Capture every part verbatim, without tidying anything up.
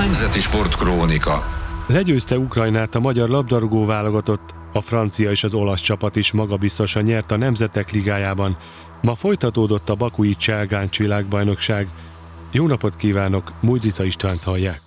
Nemzeti Sportkrónika. Legyőzte Ukrajnát a magyar labdarúgó válogatott, a francia és az olasz csapat is magabiztosan nyert a Nemzetek Ligájában. Ma folytatódott a bakui Cselgáncs világbajnokság. Jó napot kívánok, Mújzica Istvánt hallják.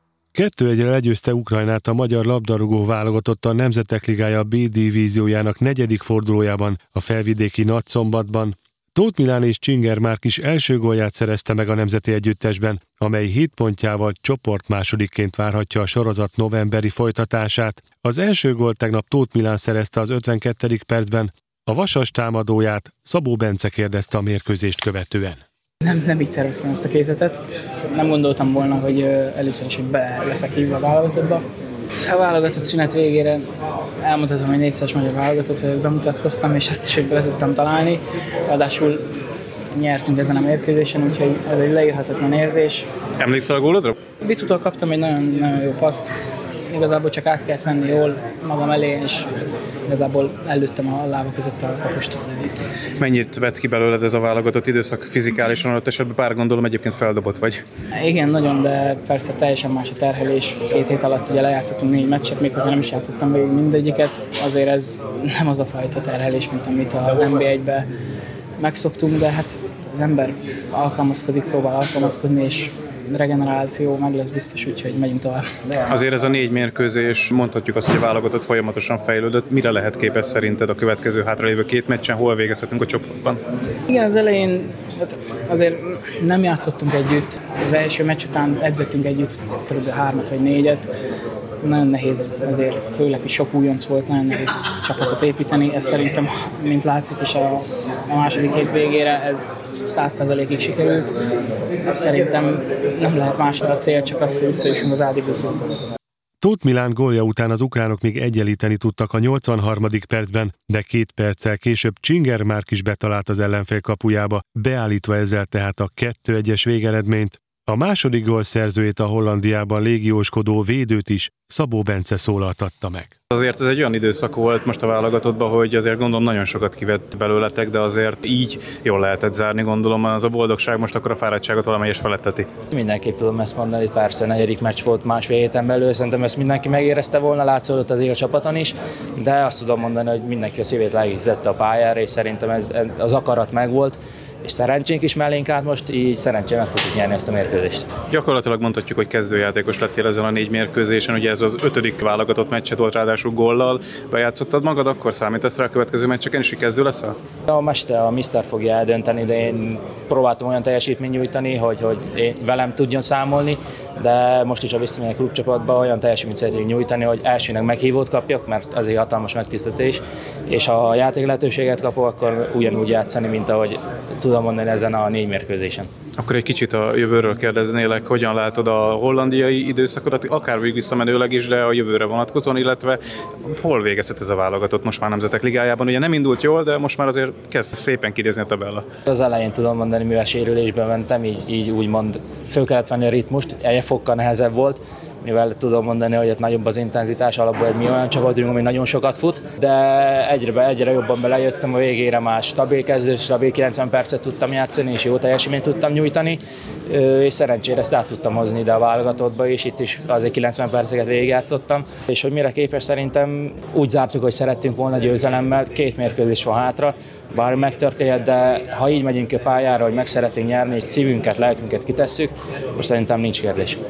kettő egyre legyőzte Ukrajnát a magyar labdarúgó válogatott a Nemzetek Ligája B divíziójának negyedik fordulójában a felvidéki Nagyszombatban. Tóth Milán és Csinger Márk is első gólját szerezte meg a nemzeti együttesben, amely hét pontjával csoport másodikként várhatja a sorozat novemberi folytatását. Az első gólt tegnap Tóth Milán szerezte az ötvenkettedik percben, a Vasas támadóját Szabó Bence kérdezte a mérkőzést követően. Nem, nem így terveztem ezt a két hetet. Nem gondoltam volna, hogy először is, hogy be leszek hívva a válogatottba. A válogatott szünet végére elmondhatom, hogy négyszeres magyar válogatott vagyok, bemutatkoztam, és ezt is, hogy be tudtam találni. Ráadásul nyertünk ezen a mérkőzésen, úgyhogy ez egy leírhatatlan érzés. Emlékszel a gólodra? Vitutól kaptam egy nagyon, nagyon jó paszt. Igazából csak át kellett venni jól magam elé, és igazából előttem a lába között a kapust. Mennyit vett ki belőled ez a válogatott időszak fizikálisan, adott esetben bár gondolom egyébként feldobott vagy? Igen, nagyon, de persze teljesen más a terhelés. Két hét alatt ugye lejátszottunk négy meccset, még hogyha nem is játszottam végig mindegyiket, azért ez nem az a fajta terhelés, mint amit az en bé egyben megszoktunk, de hát az ember alkalmazkodik, próbál alkalmazkodni, és regeneráció meg lesz biztos, úgyhogy megyünk tovább. Azért ez a négy mérkőzés, mondhatjuk azt, hogy a válogatott folyamatosan fejlődött. Mire lehet képes szerinted a következő hátralévő két meccsen, hol végezhetünk a csoportban? Igen, az elején azért nem játszottunk együtt. Az első meccs után edzettünk együtt kb. hármat vagy négyet. Nagyon nehéz, azért főleg, hogy sok újonc volt, nagyon nehéz csapatot építeni. Ez szerintem, mint látszik is a, a második hét végére, ez száz százalékig sikerült. Szerintem nem lehet másra a cél, csak az, hogy visszajussunk az ádibőszakba. Tóth Milán gólja után az ukránok még egyenlíteni tudtak a nyolcvanharmadik percben, de két perccel később Csinger Márk is betalált az ellenfél kapujába, beállítva ezzel tehát a kettő egyes végeredményt. A második gól szerzőjét, a Hollandiában légióskodó védőt is Szabó Bence szólaltatta meg. Azért ez egy olyan időszak volt most a válogatottban, hogy azért gondolom nagyon sokat kivett belőletek, de azért így jól lehetett zárni, gondolom az a boldogság most akkor a fáradtságot valamelyes feletteti. Mindenképp tudom ezt mondani, persze negyedik meccs volt másfél héten belül, szerintem ezt mindenki megérezte volna, látszódott azért a csapaton is, de azt tudom mondani, hogy mindenki a szívét leegítette a pályára, és szerintem ez, az akarat megvolt. És szerencsénk is mellénk át most, így szerencsére meg tudtuk nyerni ezt a mérkőzést. Gyakorlatilag mondhatjuk, hogy kezdőjátékos lettél ezen a négy mérkőzésen, ugye ez az ötödik válogatott meccset volt, ráadásul góllal bejátszottad magad, akkor számítasz rá a következő meccseken is, hogy kezdő leszel? A mester, a mister fogja eldönteni, de én próbáltam olyan teljesítményt nyújtani, hogy, hogy én velem tudjon számolni, de most is a visszamegyek klubcsapatba olyan teljesítményt szeretnék nyújtani, hogy elsőnek meghívót kapjak, mert azért hatalmas megtiszteltetés, és ha a játék lehetőséget kapok, akkor ugyanúgy játszani, mint ahogy tudom mondani ezen a négy mérkőzésen. Akkor egy kicsit a jövőről kérdeznélek, hogyan látod a hollandiai időszakodat, akár visszamenőleg is, de a jövőre vonatkozóan, illetve hol végezhet ez a válogatott most már Nemzetek Ligájában? Ugye nem indult jól, de most már azért kezd szépen kinézni a tabella. Az elején tudom mondani, mivel sérülésben mentem, így, így úgymond föl kellett venni a ritmust, egy fokkal nehezebb volt, mivel tudom mondani, hogy ott nagyobb az intenzitás, alapból egy mi olyan csapatunk, ami nagyon sokat fut, de egyre, egyre jobban belejöttem, a végére már stabil kezdő, stabil kilencven percet tudtam játszani, és jó teljesítményt tudtam nyújtani, és szerencsére ezt át tudtam hozni ide a válogatottba, és itt is azért kilencven perceket végigjátszottam. És hogy mire képes, szerintem úgy zártuk, hogy szerettünk volna győzelemmel, két mérkőzés van hátra, bár megtörténhet, de ha így megyünk a pályára, hogy meg szeretnénk nyerni, és szívünket, lelkünket kitesszük, akkor szerintem nincs kérdés.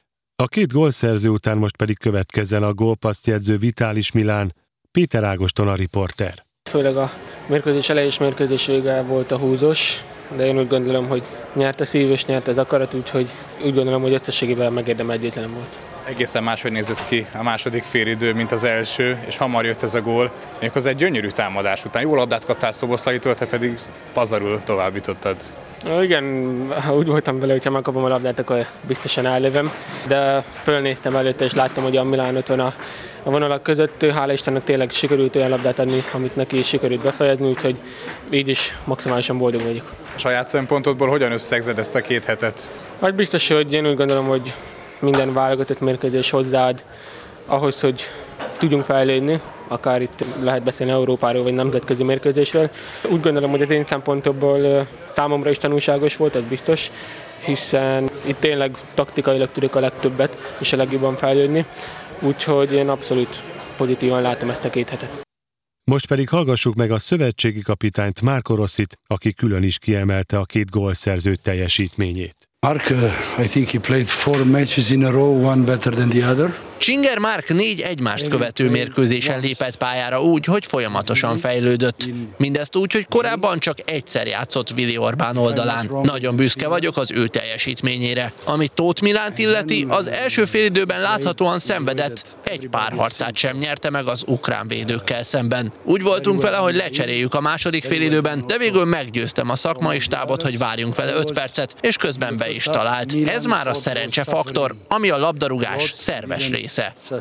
A két gólszerző után most pedig következzen a gólpasszt jegyző Vitális Milán, Péter Ágoston a riporter. Főleg a mérkőzés elejé és mérkőzés vége volt a húzós, de én úgy gondolom, hogy nyert a szív és nyert az akarat, úgyhogy úgy gondolom, hogy összességében megérdemelt egyetlen volt. Egészen máshogy nézett ki a második félidő, mint az első, és hamar jött ez a gól. Méghozzá egy gyönyörű támadás után. Jó labdát kaptál Szoboszlaitól, te pedig pazarul továbbítottad. Igen, úgy voltam vele, hogy ha megkapom a labdát, akkor biztosan állövöm, de fölnéztem előtte, és láttam, hogy a Milán ott van a, a vonalak között. Hála Istennek tényleg sikerült olyan labdát adni, amit neki sikerült befejezni, úgyhogy így is maximálisan boldog vagyok. A saját szempontodból hogyan összegzed ezt a két hetet? Hát biztos, hogy én úgy gondolom, hogy minden válogatott mérkőzés hozzáad ahhoz, hogy tudjunk fejlődni, akár itt lehet beszélni Európáról vagy nemzetközi mérkőzésről. Úgy gondolom, hogy az én szempontomból számomra is tanulságos volt, ez biztos, hiszen itt tényleg taktikailag tudok a legtöbbet és a legjobban fejlődni, úgyhogy én abszolút pozitívan látom ezt a két hetet. Most pedig hallgassuk meg a szövetségi kapitányt, Marco Rossit, aki külön is kiemelte a két gólszerző teljesítményét. Mark, uh, I think he played four matches in a row, one better than the other. Csinger Mark négy egymást követő mérkőzésen lépett pályára úgy, hogy folyamatosan fejlődött. Mindezt úgy, hogy korábban csak egyszer játszott Willi Orbán oldalán. Nagyon büszke vagyok az ő teljesítményére. Ami Tóth Milánt illeti, az első félidőben láthatóan szenvedett. Egy párharcát sem nyerte meg az ukrán védőkkel szemben. Úgy voltunk vele, hogy lecseréljük a második félidőben, de végül meggyőztem a szakmai stábot, hogy várjunk vele öt percet, és közben be is talált. Ez már a szerencse faktor, ami a labdarúgás szerves része.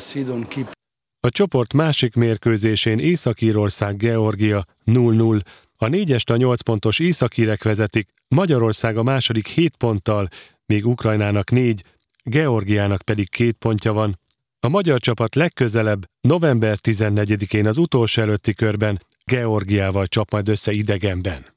A csoport másik mérkőzésén Észak-Írország-Georgia nulla nulla. A négyest a nyolc pontos északírek vezetik, Magyarország a második hét ponttal, míg Ukrajnának négy, Georgiának pedig két pontja van. A magyar csapat legközelebb november tizennegyedikén az utolsó előtti körben Georgiával csap majd össze idegenben.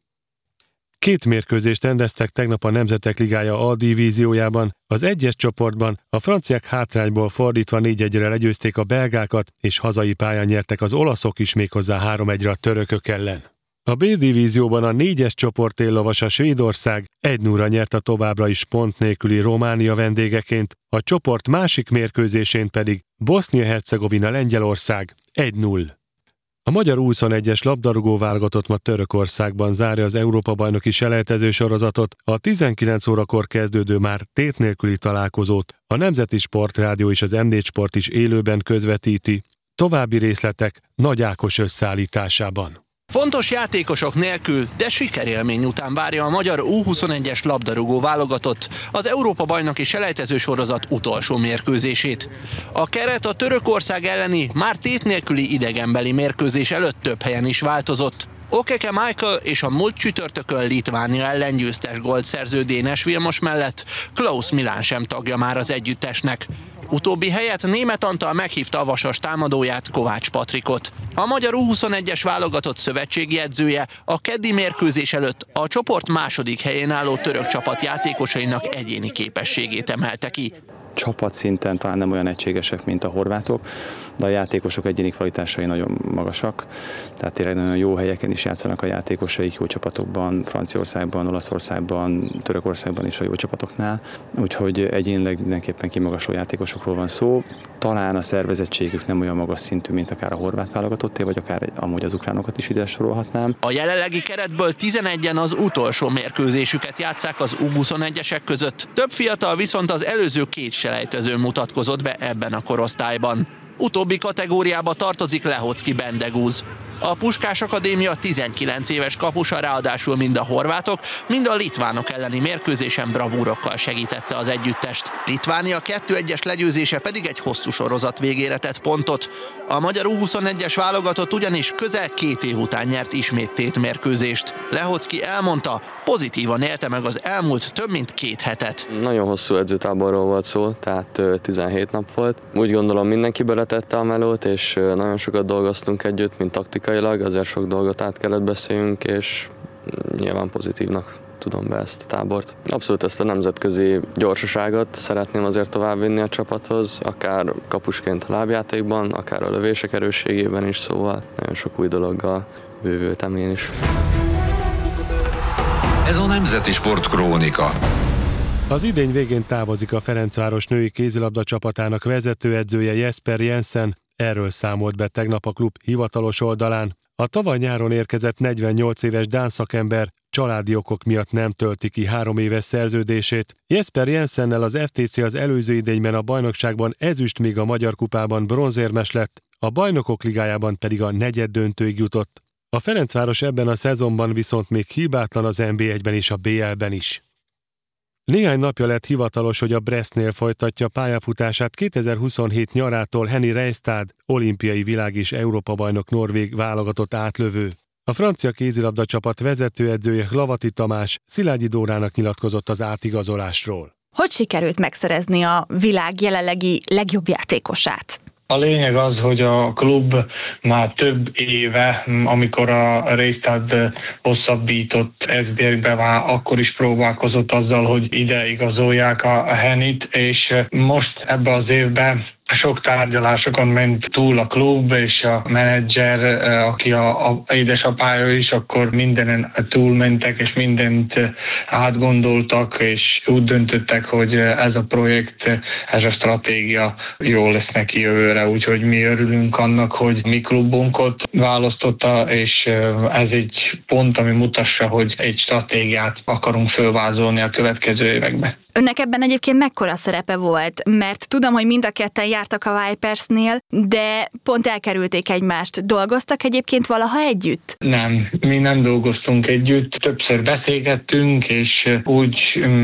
Két mérkőzést rendeztek tegnap a Nemzetek Ligája A divíziójában. Az egyes csoportban a franciák hátrányból fordítva négy egyre legyőzték a belgákat, és hazai pályán nyertek az olaszok is méghozzá három egyre a törökök ellen. A B divízióban a négyes csoport éllovasa Svédország egy nullra nyert a továbbra is pont nélküli Románia vendégeként, a csoport másik mérkőzésén pedig Bosznia-Hercegovina Lengyelország egy nulla. A magyar U huszonegyes labdarúgó válogatott ma Törökországban zárja az Európa-bajnoki selejtező sorozatot, a tizenkilenc órakor kezdődő már tét nélküli találkozót a Nemzeti Sportrádió és az M négy Sport is élőben közvetíti. További részletek Nagy Ákos összeállításában. Fontos játékosok nélkül, de sikerélmény után várja a magyar U huszonegyes labdarúgó válogatott az Európa-bajnoki selejtező sorozat utolsó mérkőzését. A keret a Törökország elleni, már tét nélküli idegenbeli mérkőzés előtt több helyen is változott. Okeke Michael és a múlt csütörtökön Litvánia ellen győztes gólt szerző Dénes Vilmos mellett Klaus Milán sem tagja már az együttesnek. Utóbbi helyet Németh Antal meghívta a Vasas támadóját, Kovács Patrikot. A magyar U huszonegyes válogatott szövetségi edzője a keddi mérkőzés előtt a csoport második helyén álló török csapat játékosainak egyéni képességét emelte ki. Csapatszinten talán nem olyan egységesek, mint a horvátok, de a játékosok egyéni kvalitásai nagyon magasak, tehát tényleg nagyon jó helyeken is játszanak a játékosaik, jó csapatokban, Franciaországban, Olaszországban, Törökországban is a jó csapatoknál, úgyhogy egyénileg mindenképpen kimagasló játékosokról van szó. Talán a szervezettségük nem olyan magas szintű, mint akár a horvát válogatotté, vagy akár amúgy az ukránokat is ide sorolhatnám. A jelenlegi keretből tizenegyen az utolsó mérkőzésüket játsszák az U huszonegyesek között. Több fiatal viszont az előző két selejtezőn mutatkozott be ebben a korosztályban. Utóbbi kategóriába tartozik Lehocki Bendegúz. A Puskás Akadémia tizenkilenc éves kapusa ráadásul mind a horvátok, mind a litvánok elleni mérkőzésen bravúrokkal segítette az együttest. Litvánia kettő egyes legyőzése pedig egy hosszú sorozat végére tett pontot. A magyar U huszonegyes válogatott ugyanis közel két év után nyert ismét tét mérkőzést. Lehocki elmondta, pozitívan élte meg az elmúlt több mint két hetet. Nagyon hosszú edzőtáborról volt szó, tehát tizenhét nap volt. Úgy gondolom, mindenki beletette a melót, és nagyon sokat dolgoztunk együtt, mint taktikailag, azért sok dolgot át kellett beszéljünk, és nyilván pozitívnak tudom be ezt a tábort. Abszolút ezt a nemzetközi gyorsaságot szeretném azért továbbvinni a csapathoz, akár kapusként a lábjátékban, akár a lövések erősségében is, szóval nagyon sok új dologgal bővültem én is. Ez a Nemzeti Sport Krónika. Az idény végén távozik a Ferencváros női kézilabda csapatának vezetőedzője Jesper Jensen, erről számolt be tegnap a klub hivatalos oldalán. A tavaly nyáron érkezett negyvennyolc éves dán szakember családi okok miatt nem tölti ki három éves szerződését. Jesper Jensennel az ef té cé az előző idényben a bajnokságban ezüst, míg a Magyar Kupában bronzérmes lett, a Bajnokok Ligájában pedig a negyeddöntőig jutott. A Ferencváros ebben a szezonban viszont még hibátlan az en bé egyben és a bé el-ben is. Néhány napja lett hivatalos, hogy a Brestnél folytatja pályafutását kétezer-huszonhét nyarától Henny Reistad, olimpiai világ- és Európa-bajnok norvég válogatott átlövő. A francia kézilabda csapat vezetőedzője Lavati Tamás Szilágyi Dórának nyilatkozott az átigazolásról. Hogy sikerült megszerezni a világ jelenlegi legjobb játékosát? A lényeg az, hogy a klub már több éve, amikor a Rejstad hosszabbított es bé er-be már akkor is próbálkozott azzal, hogy ide igazolják a Henit, és most ebbe az évben sok tárgyalásokon ment túl a klub, és a menedzser, aki a, a édesapája is, akkor mindenen túlmentek, és mindent átgondoltak, és úgy döntöttek, hogy ez a projekt, ez a stratégia jól lesz neki jövőre. Úgyhogy mi örülünk annak, hogy mi klubunkat választotta, és ez egy pont, ami mutassa, hogy egy stratégiát akarunk fölvázolni a következő években. Önnek ebben egyébként mekkora szerepe volt? Mert tudom, hogy mind a ketten jártak a Vipersnél, de pont elkerülték egymást. Dolgoztak egyébként valaha együtt? Nem, mi nem dolgoztunk együtt. Többször beszélgettünk, és úgy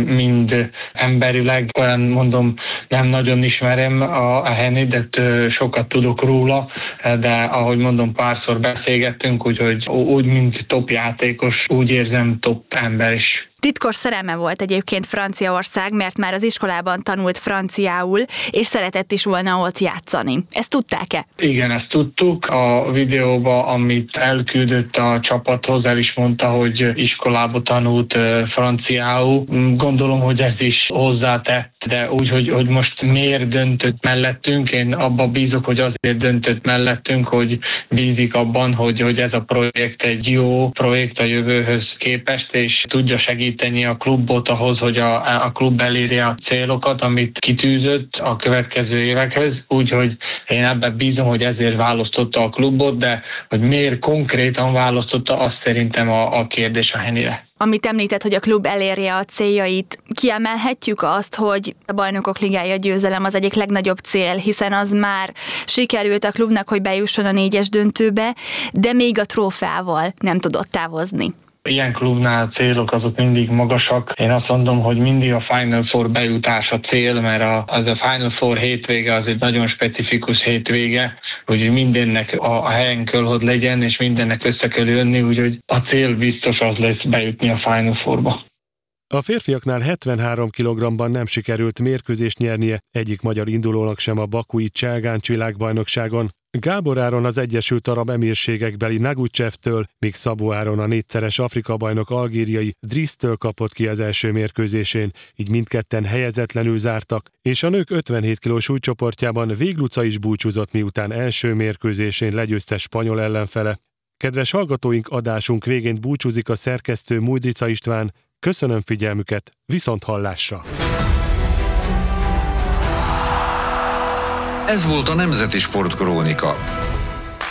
mind emberileg, olyan mondom, nem nagyon ismerem a, a Henit, de sokat tudok róla, de ahogy mondom, párszor beszélgettünk, úgyhogy úgy, mint top játékos, úgy érzem top ember is. Titkos szerelme volt egyébként Franciaország, mert már az iskolában tanult franciául, és szeretett is volna ott játszani. Ezt tudták-e? Igen, ezt tudtuk. A videóban, amit elküldött a csapathoz, el is mondta, hogy iskolába tanult franciául. Gondolom, hogy ez is hozzátett, de úgy, hogy, hogy most miért döntött mellettünk, én abba bízok, hogy azért döntött mellettünk, hogy bízik abban, hogy, hogy ez a projekt egy jó projekt a jövőhöz képest, és tudja segíteni a klubot ahhoz, hogy a, a klub elérje a célokat, amit kitűzött a következő évekhez. Úgyhogy én ebben bízom, hogy ezért választotta a klubot, de hogy miért konkrétan választotta, azt szerintem a, a kérdés a Henire. Amit említett, hogy a klub elérje a céljait, kiemelhetjük azt, hogy a Bajnokok Ligája győzelem az egyik legnagyobb cél, hiszen az már sikerült a klubnak, hogy bejusson a négyes döntőbe, de még a trófeával nem tudott távozni. Ilyen klubnál a célok azok mindig magasak. Én azt mondom, hogy mindig a Final Four bejutás a cél, mert a, az a Final Four hétvége az egy nagyon specifikus hétvége, úgyhogy mindennek a, a helyen kell, hogy legyen, és mindennek össze kell jönni, úgyhogy a cél biztos az lesz bejutni a Final Fourba. A férfiaknál hetvenhárom kilogramban nem sikerült mérkőzést nyernie egyik magyar indulónak sem a bakui Cselgáncs világbajnokságon. Gábor Áron az Egyesült Arab Emírségekbeli Nagucsevtől, míg Szabó Áron a négyszeres Afrika-bajnok algériai Drisztől kapott ki az első mérkőzésén, így mindketten helyezetlenül zártak, és a nők ötvenhét kilós súlycsoportjában Végluca is búcsúzott, miután első mérkőzésén legyőzte spanyol ellenfele. Kedves hallgatóink, adásunk végén búcsúzik a szerkesztő Mújdrica István. Köszönöm figyelmüket, viszont hallásra! Ez volt a Nemzeti Sportkrónika.